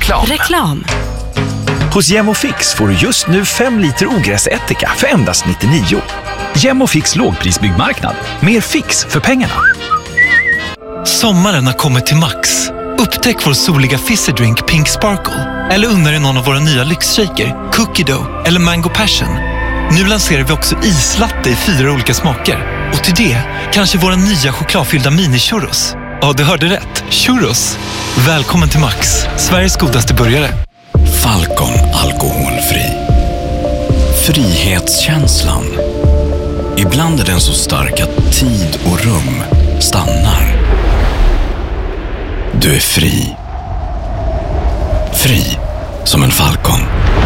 Reklam. Hos Gemofix får du just nu 5 liter ogräsättika för endast 99. Gemofix lågprisbyggmarknad. Mer fix för pengarna. Sommaren har kommit till Max. Upptäck vår soliga fizzydrink Pink Sparkle. Eller unna dig någon av våra nya lyxshaker, Cookie Dough eller Mango Passion. Nu lanserar vi också islatte i 4 olika smaker. Och till det kanske våra nya chokladfyllda mini-churros. Ja, du hörde rätt. Churros. Välkommen till Max, Sveriges godaste burgare. Falcon alkoholfri. Frihetskänslan. Ibland är den så stark att tid och rum stannar. Du är fri. Fri som en falcon.